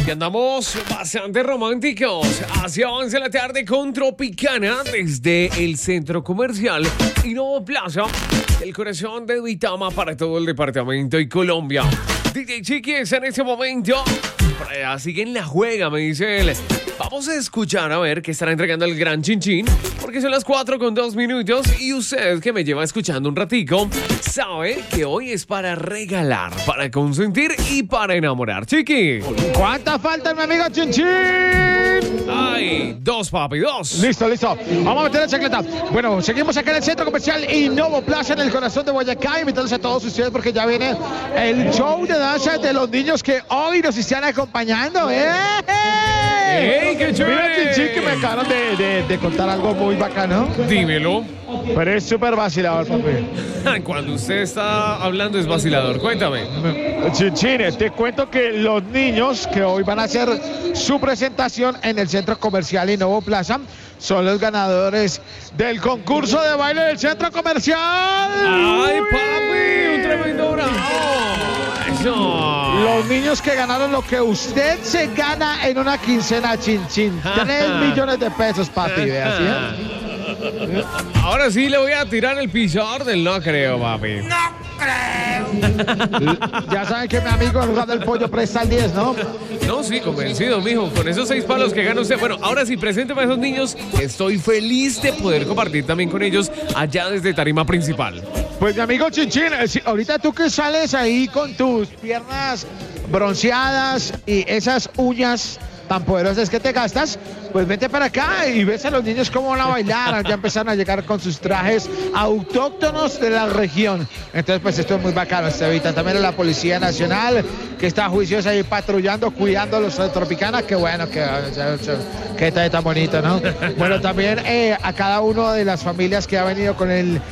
Y andamos bastante románticos. Hacia avance la tarde con Tropicana desde el centro comercial Innova Plaza, el corazón de Duitama para todo el departamento y Colombia. DJ Chiqui está en este momento. Por allá siguen la juega, me dice él. Vamos a escuchar a ver qué estará entregando el gran Chinchín, porque son las 4:02 y usted que me lleva escuchando un ratico sabe que hoy es para regalar, para consentir y para enamorar. Chiqui, ¿cuántas faltan, mi amigo Chinchín? Ay, 2, papi, 2. Listo. Vamos a meter la chacleta. Bueno, seguimos acá en el centro comercial Innova Plaza, en el corazón de Boyacá. Invitarlos a todos ustedes porque ya viene el show de danza de los niños que hoy nos están acompañando. ¡Ey, qué chévere! Mira, Chinchín, que me acaban de contar algo muy bacano. Dímelo. Pero es súper vacilador, papi. Cuando usted está hablando es vacilador. Cuéntame. Chinchín, te cuento que los niños que hoy van a hacer su presentación en el centro comercial Innova Plaza son los ganadores del concurso de baile del centro comercial. ¡Ay, papi! ¡Un tremendo bravo! ¡Eso! Los niños que ganaron lo que usted se gana en una quincena, Chinchín. 3 millones de pesos, papi. ¿Vea, sí? Ahora sí le voy a tirar el pizarro no creo, papi. Ya saben que mi amigo el lugar del pollo presta el 10, ¿no? No, sí, convencido, mijo. Con esos 6 palos que gana usted. Bueno, ahora sí, presénteme a esos niños. Estoy feliz de poder compartir también con ellos allá desde Tarima Principal. Pues mi amigo Chinchín, ahorita tú que sales ahí con tus piernas bronceadas y esas uñas tan poderosas que te gastas, pues vente para acá y ves a los niños cómo van a bailar. Ya empezaron a llegar con sus trajes autóctonos de la región. Entonces, pues esto es muy bacano. Evitan también a la Policía Nacional, que está juiciosa ahí patrullando, cuidando a los de Tropicana. Qué bueno, que está tan bonito, ¿no? Bueno, también a cada una de las familias que ha venido con el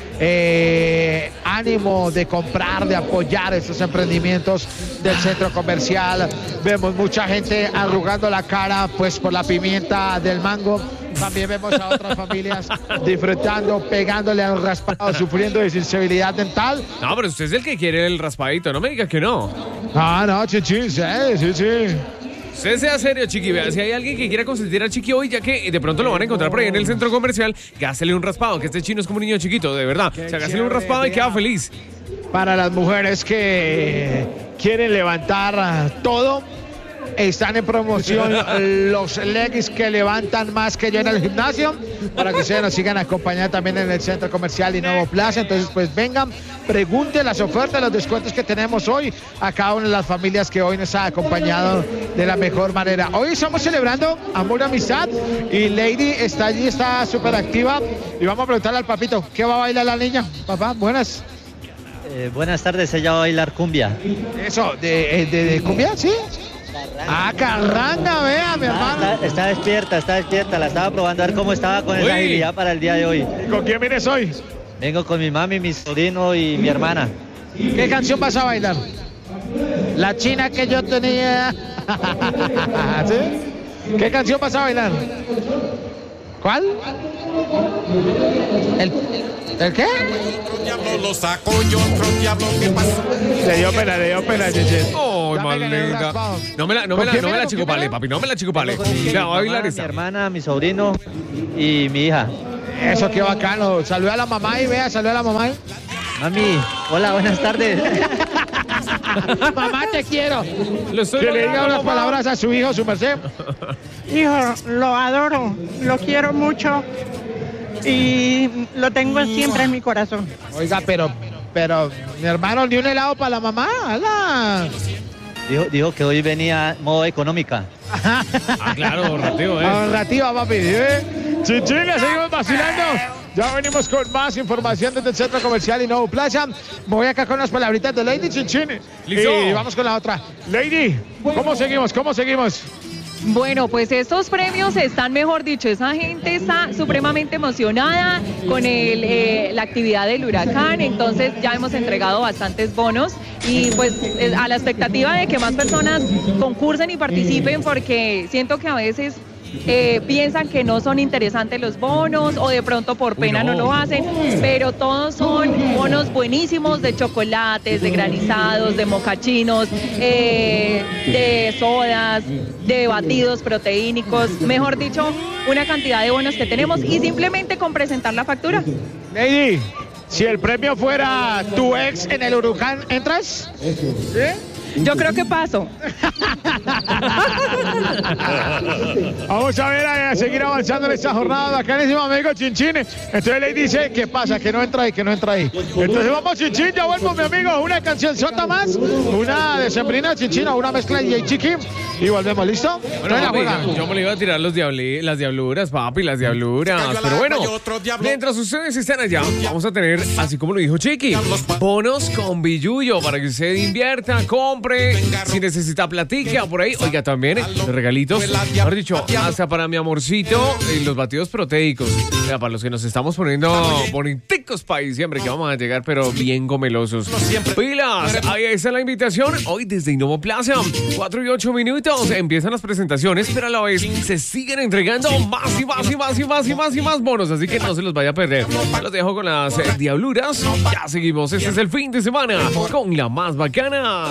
ánimo de comprar, de apoyar estos emprendimientos del centro comercial. Vemos mucha gente arrugando la cara, pues por la pimienta del mango. También vemos a otras familias disfrutando, pegándole al raspado, sufriendo de sensibilidad dental. No, pero usted es el que quiere el raspadito, no me diga que no. Ah, no, Chinchín, sí. Usted sea serio, Chiqui, vea, si hay alguien que quiera consentir a Chiqui hoy, ya que de pronto lo van a encontrar por ahí en el centro comercial, gástele un raspado, que este chino es como un niño chiquito, de verdad. O sea, gástele un raspado y queda feliz. Para las mujeres que quieren levantar todo, están en promoción los leggings que levantan más que yo en el gimnasio, para que ustedes nos sigan acompañando también en el centro comercial Innova Plaza. Entonces, pues vengan, pregunten las ofertas, los descuentos que tenemos hoy a cada una de las familias que hoy nos ha acompañado de la mejor manera. Hoy estamos celebrando amor y amistad y Lady está allí, está súper activa, y vamos a preguntarle al papito, ¿qué va a bailar la niña? Papá, buenas. Buenas tardes, ella va a bailar cumbia. Eso, ¿de cumbia? ¿Sí? Ah, carranga, vea, mi hermano. Está despierta, la estaba probando a ver cómo estaba con esa agilidad para el día de hoy. ¿Con quién vienes hoy? Vengo con mi mami, mi sobrino y mi hermana. ¿Qué canción vas a bailar? La china que yo tenía. ¿Sí? ¿Qué canción vas a bailar? ¿Cuál? ¿El qué? Diablo lo saco yo, otro diablo que pasó. Le dio pena, Cheche. Oh, más linda. No me la chicopale, papi, no me la chicopale. Ya, va a bailar mi esta. hermana, mi sobrino y mi hija. Eso, qué bacano. Saluda a la mamá y vea, saluda a la mamá. Mami, hola, buenas tardes. Mamá, te quiero. Que le diga unas palabras a su hijo, su merced. Hijo, lo adoro, lo quiero mucho y lo tengo siempre en mi corazón. Oiga, pero, mi hermano, ni un helado para la mamá. ¡Hala! Dijo que hoy venía modo económica. Ah, claro, ahorrativo, Ahorrativa, papi. Chinchín, le seguimos vacilando. Ya venimos con más información desde el centro comercial Innova Plaza. Me voy acá con las palabritas de Lady Chinchín. ¡Listo! Y vamos con la otra. Lady, ¿cómo seguimos? Bueno, pues estos premios están, mejor dicho, esa gente está supremamente emocionada con la actividad del huracán, entonces ya hemos entregado bastantes bonos y pues a la expectativa de que más personas concursen y participen, porque siento que a veces piensan que no son interesantes los bonos o de pronto por pena no lo hacen, pero todos son bonos buenísimos de chocolates, de granizados, de mocachinos, de sodas, de batidos proteínicos, mejor dicho, una cantidad de bonos que tenemos y simplemente con presentar la factura. Lady, si el premio fuera tu ex en el Huracán, ¿entras? ¿Sí? Yo creo que paso. Vamos a ver, a seguir avanzando en esta jornada bacanísima, amigo Chinchín. Entonces Ley dice, ¿qué pasa? Que no entra ahí, que no entra ahí. Entonces vamos, Chinchín, ya vuelvo, mi amigo. Una canción sota más, una decembrina Chinchina, una mezcla de Chiqui y volvemos, ¿listo? Bueno, papi, yo me le iba a tirar las diabluras, papi, las diabluras. Pero bueno, mientras ustedes están allá, vamos a tener, así como lo dijo Chiqui, bonos con billuyo para que usted invierta, compre, si necesita platica por ahí. Oiga, también los regalitos, mejor dicho, hasta para mi amorcito, los batidos proteicos. Mira, para los que nos estamos poniendo boniticos para diciembre, que vamos a llegar, pero bien gomelosos. Pilas, ahí está la invitación. Hoy desde Innova Plaza, 4 y 8 minutos, empiezan las presentaciones, pero a la vez se siguen entregando más y más y más y más y más y más bonos, así que no se los vaya a perder. Los dejo con las diabluras. Ya seguimos, este es el fin de semana con la más bacana.